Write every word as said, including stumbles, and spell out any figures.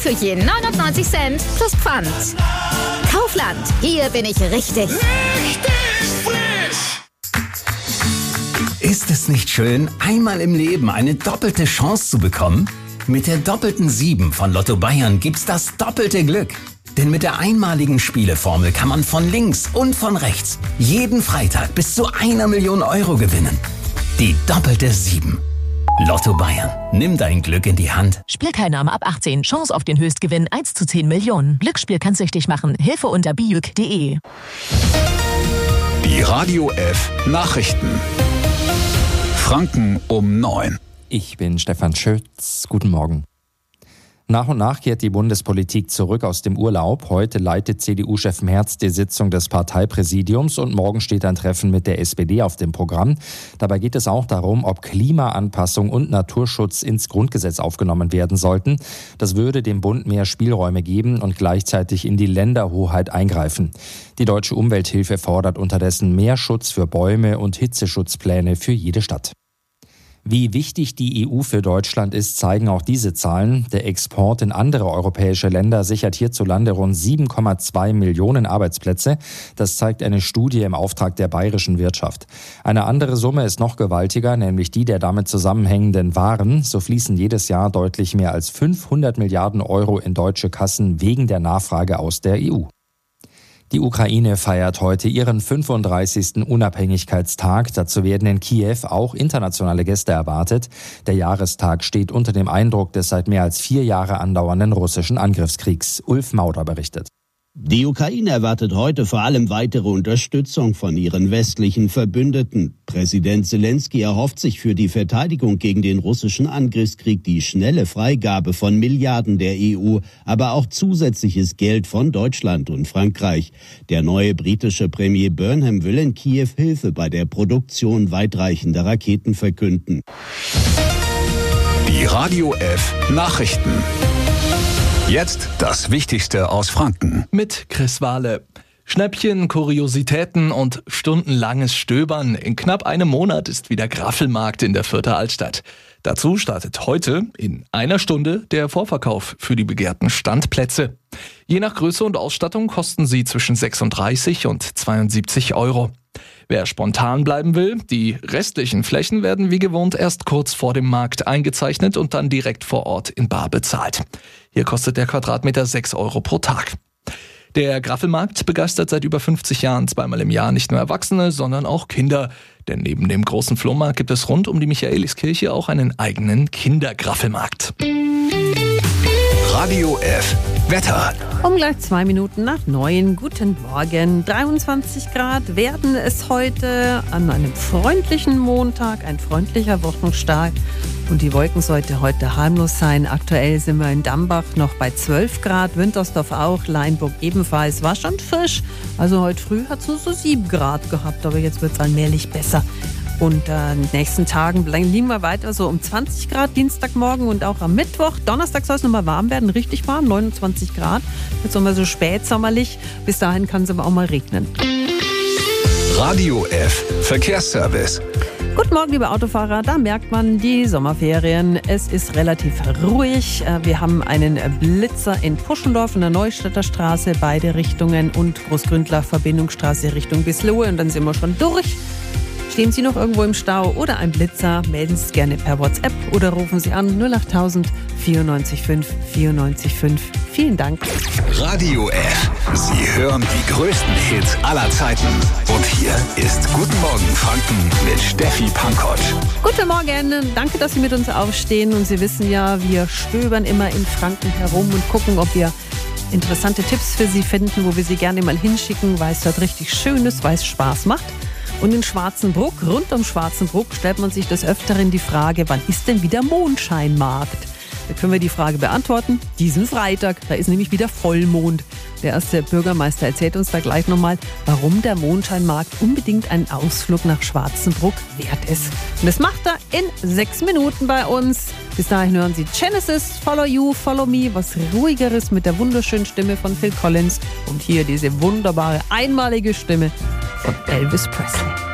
für jeden neunundneunzig Cent plus Pfand. Kaufland, hier bin ich richtig. Richtig frisch! Ist es nicht schön, einmal im Leben eine doppelte Chance zu bekommen? Mit der doppelten sieben von Lotto Bayern gibt's das doppelte Glück. Denn mit der einmaligen Spieleformel kann man von links und von rechts jeden Freitag bis zu einer Million Euro gewinnen. Die doppelte sieben. Lotto Bayern. Nimm dein Glück in die Hand. Spielteilnahme ab achtzehn. Chance auf den Höchstgewinn eins zu zehn Millionen. Glücksspiel kann süchtig machen. Hilfe unter bijuk punkt de. Die Radio F Nachrichten. Franken um neun. Ich bin Stefan Schütz. Guten Morgen. Nach und nach kehrt die Bundespolitik zurück aus dem Urlaub. Heute leitet C D U-Chef Merz die Sitzung des Parteipräsidiums und morgen steht ein Treffen mit der S P D auf dem Programm. Dabei geht es auch darum, ob Klimaanpassung und Naturschutz ins Grundgesetz aufgenommen werden sollten. Das würde dem Bund mehr Spielräume geben und gleichzeitig in die Länderhoheit eingreifen. Die Deutsche Umwelthilfe fordert unterdessen mehr Schutz für Bäume und Hitzeschutzpläne für jede Stadt. Wie wichtig die E U für Deutschland ist, zeigen auch diese Zahlen. Der Export in andere europäische Länder sichert hierzulande rund sieben Komma zwei Millionen Arbeitsplätze. Das zeigt eine Studie im Auftrag der bayerischen Wirtschaft. Eine andere Summe ist noch gewaltiger, nämlich die der damit zusammenhängenden Waren. So fließen jedes Jahr deutlich mehr als fünfhundert Milliarden Euro in deutsche Kassen wegen der Nachfrage aus der E U. Die Ukraine feiert heute ihren fünfunddreißigsten Unabhängigkeitstag. Dazu werden in Kiew auch internationale Gäste erwartet. Der Jahrestag steht unter dem Eindruck des seit mehr als vier Jahre andauernden russischen Angriffskriegs. Ulf Mauder berichtet. Die Ukraine erwartet heute vor allem weitere Unterstützung von ihren westlichen Verbündeten. Präsident Zelensky erhofft sich für die Verteidigung gegen den russischen Angriffskrieg die schnelle Freigabe von Milliarden der E U, aber auch zusätzliches Geld von Deutschland und Frankreich. Der neue britische Premier Burnham will in Kiew Hilfe bei der Produktion weitreichender Raketen verkünden. Die Radio F Nachrichten. Jetzt das Wichtigste aus Franken. Mit Chris Wahle. Schnäppchen, Kuriositäten und stundenlanges Stöbern. In knapp einem Monat ist wieder Graffelmarkt in der Fürther Altstadt. Dazu startet heute in einer Stunde der Vorverkauf für die begehrten Standplätze. Je nach Größe und Ausstattung kosten sie zwischen sechsunddreißig und zweiundsiebzig Euro. Wer spontan bleiben will, die restlichen Flächen werden wie gewohnt erst kurz vor dem Markt eingezeichnet und dann direkt vor Ort in bar bezahlt. Hier kostet der Quadratmeter sechs Euro pro Tag. Der Graffelmarkt begeistert seit über fünfzig Jahren zweimal im Jahr nicht nur Erwachsene, sondern auch Kinder. Denn neben dem großen Flohmarkt gibt es rund um die Michaeliskirche auch einen eigenen Kindergraffelmarkt. Radio F Wetter. Um gleich zwei Minuten nach neun. Guten Morgen. dreiundzwanzig Grad werden es heute an einem freundlichen Montag, ein freundlicher Wochenstart. Und die Wolken sollten heute harmlos sein. Aktuell sind wir in Dambach noch bei zwölf Grad, Wintersdorf auch, Leinburg ebenfalls. War schon frisch. Also heute früh hat es nur so sieben Grad gehabt, aber jetzt wird es allmählich besser. Und äh, in den nächsten Tagen liegen wir weiter so um zwanzig Grad, Dienstagmorgen und auch am Mittwoch. Donnerstag soll es nochmal warm werden, richtig warm, neunundzwanzig Grad. Jetzt nochmal so spätsommerlich. Bis dahin kann es aber auch mal regnen. Radio F Verkehrsservice. Guten Morgen, liebe Autofahrer. Da merkt man die Sommerferien. Es ist relativ ruhig. Wir haben einen Blitzer in Puschendorf in der Neustädter Straße, beide Richtungen, und Großgründlach Verbindungsstraße Richtung Bislohe. Und dann sind wir schon durch. Stehen Sie noch irgendwo im Stau oder ein Blitzer, melden Sie es gerne per WhatsApp oder rufen Sie an null acht tausend vierundneunzig fünf vierundneunzig fünf. Vielen Dank. Radio F. Sie hören die größten Hits aller Zeiten. Und hier ist Guten Morgen Franken mit Steffi Pankott. Guten Morgen. Danke, dass Sie mit uns aufstehen. Und Sie wissen ja, wir stöbern immer in Franken herum und gucken, ob wir interessante Tipps für Sie finden, wo wir Sie gerne mal hinschicken, weil es dort richtig schön ist, weil es Spaß macht. Und in Schwarzenbruck, rund um Schwarzenbruck, stellt man sich des Öfteren die Frage, wann ist denn wieder Mondscheinmarkt? Da können wir die Frage beantworten. Diesen Freitag, da ist nämlich wieder Vollmond. Der erste Bürgermeister erzählt uns da gleich nochmal, warum der Mondscheinmarkt unbedingt einen Ausflug nach Schwarzenbruck wert ist. Und das macht er in sechs Minuten bei uns. Bis dahin hören Sie Genesis, Follow You, Follow Me, was Ruhigeres mit der wunderschönen Stimme von Phil Collins. Und hier diese wunderbare, einmalige Stimme von Elvis Presley.